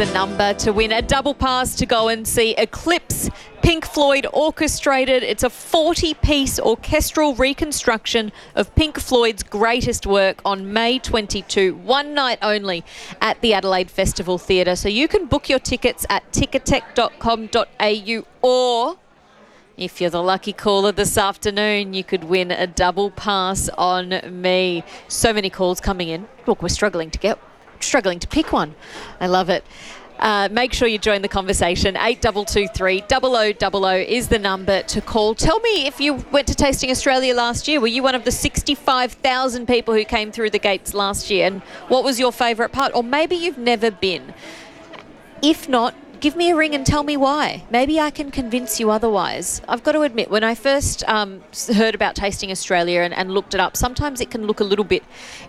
The number to win a double pass to go and see Eclipse Pink Floyd orchestrated. It's a 40-piece orchestral reconstruction of Pink Floyd's greatest work on May 22, one night only at the Adelaide Festival Theatre. So you can book your tickets at ticketek.com.au, or if you're the lucky caller this afternoon, you could win a double pass on me. So many calls coming in. Look, we're struggling to pick one. I love it. Make sure you join the conversation. 8223 0000 is the number to call. Tell me if you went to Tasting Australia last year. Were you one of the 65,000 people who came through the gates last year? And what was your favourite part? Or maybe you've never been. If not, give me a ring and tell me why. Maybe I can convince you otherwise. I've got to admit, when I first heard about Tasting Australia and looked it up, sometimes it can look a little bit